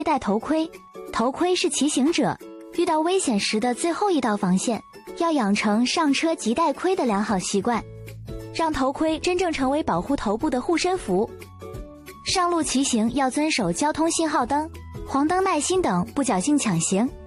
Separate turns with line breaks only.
戴头盔，头盔是骑行者遇到危险时的最后一道防线，要养成上车即戴盔的良好习惯，让头盔真正成为保护头部的护身符。上路骑行要遵守交通信号灯、黄灯耐心等，不侥幸抢行。